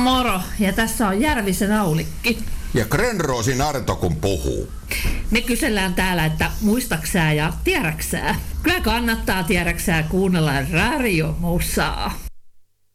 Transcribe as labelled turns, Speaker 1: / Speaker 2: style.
Speaker 1: Moro, ja tässä on Järvisen Aulikki.
Speaker 2: Ja Grönroosin Arto kun puhuu.
Speaker 1: Me kysellään täällä, että muistaksää ja tiedäksää. Kyllä kannattaa tiedäksää kuunnella radiomusaa.